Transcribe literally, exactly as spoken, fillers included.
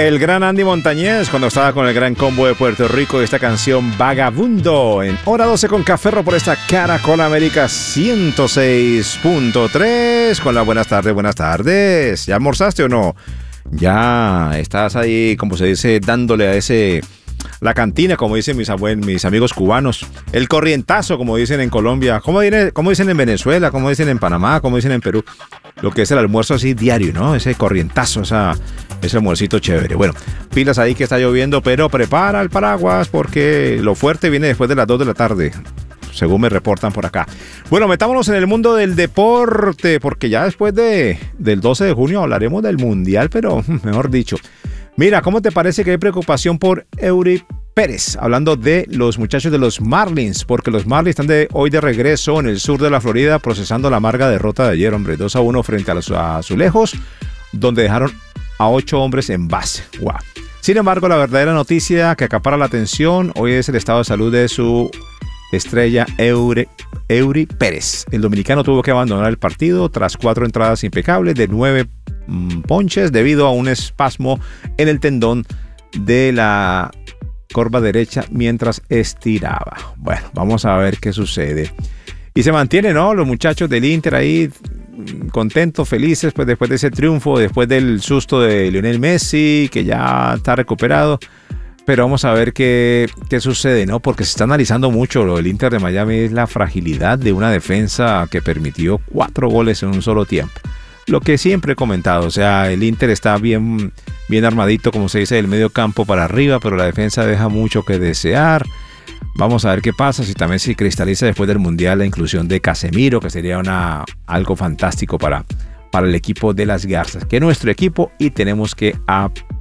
El gran Andy Montañez cuando estaba con el Gran Combo de Puerto Rico, esta canción Vagabundo en hora doce con Caferro por esta Caracol América ciento seis punto tres con la buenas tardes, buenas tardes. ¿Ya almorzaste o no? Ya estás ahí, como se dice, dándole a ese... la cantina, como dicen mis, abuelos, mis amigos cubanos. El corrientazo, como dicen en Colombia. ¿Cómo, cómo dicen en Venezuela? ¿Cómo dicen en Panamá? ¿Cómo dicen en Perú? Lo que es el almuerzo así diario, ¿no? Ese corrientazo, esa, ese almuercito chévere. Bueno, pilas ahí que está lloviendo, pero prepara el paraguas porque lo fuerte viene después de las dos de la tarde, según me reportan por acá. Bueno, metámonos en el mundo del deporte, porque ya después de, del doce de junio hablaremos del Mundial, pero mejor dicho. Mira, ¿cómo te parece que hay preocupación por Eury Pérez? Hablando de los muchachos de los Marlins, porque los Marlins están de, hoy de regreso en el sur de la Florida procesando la amarga derrota de ayer, hombre, dos a uno frente a los Azulejos, donde dejaron a ocho hombres en base. Wow. Sin embargo, la verdadera noticia que acapara la atención hoy es el estado de salud de su estrella Eury, Eury Pérez. El dominicano tuvo que abandonar el partido tras cuatro entradas impecables de nueve mmm, ponches debido a un espasmo en el tendón de la corva derecha mientras estiraba. Bueno, vamos a ver qué sucede. Y se mantiene, ¿no? Los muchachos del Inter ahí contentos, felices, pues después de ese triunfo, después del susto de Lionel Messi, que ya está recuperado. Pero vamos a ver qué, qué sucede, ¿no? Porque se está analizando mucho lo del Inter de Miami, es la fragilidad de una defensa que permitió cuatro goles en un solo tiempo. Lo que siempre he comentado, o sea, el Inter está bien, bien armadito, como se dice, del medio campo para arriba, pero la defensa deja mucho que desear. Vamos a ver qué pasa, si también se cristaliza después del Mundial la inclusión de Casemiro, que sería una, algo fantástico para, para el equipo de las Garzas, que es nuestro equipo y tenemos que apoyar.